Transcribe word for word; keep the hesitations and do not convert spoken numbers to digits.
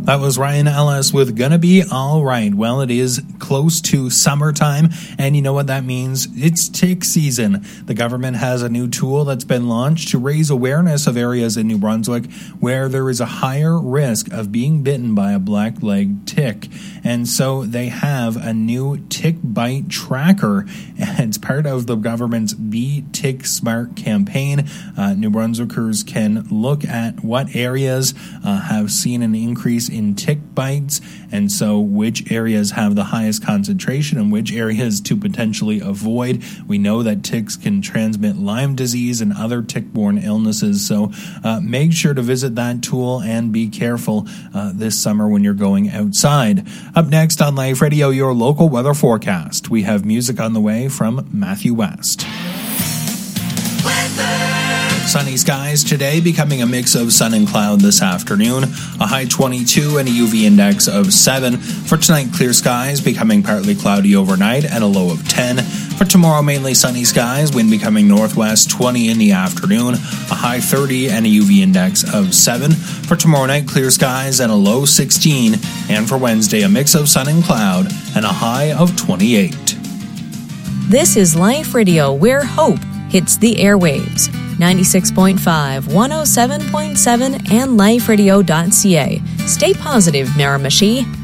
That was Ryan Ellis with Gonna Be Alright. Well, it is close to summertime, and you know what that means? It's tick season. The government has a new tool that's been launched to raise awareness of areas in New Brunswick where there is a higher risk of being bitten by a black-legged tick. And so they have a new tick bite tracker, and it's part of the government's Be Tick Smart campaign. Uh, New Brunswickers can look at what areas uh, have seen an increase in tick bites, and so which areas have the highest concentration and which areas to potentially avoid. We know that ticks can transmit Lyme disease and other tick-borne illnesses, so uh, make sure to visit that tool and be careful uh, this summer when you're going outside. Up next on Life Radio, your local weather forecast. We have music on the way from Matthew West. Weather. Sunny skies today, becoming a mix of sun and cloud this afternoon. A high twenty-two and a U V index of seven. For tonight, clear skies, becoming partly cloudy overnight and a low of ten. For tomorrow, mainly sunny skies, wind becoming northwest, twenty in the afternoon. A high thirty and a U V index of seven. For tomorrow night, clear skies and a low sixteen. And for Wednesday, a mix of sun and cloud and a high of twenty-eight. This is Life Radio, where hope hits the airwaves. ninety-six point five, one oh seven point seven, and life radio dot c a. Stay positive, Miramichi.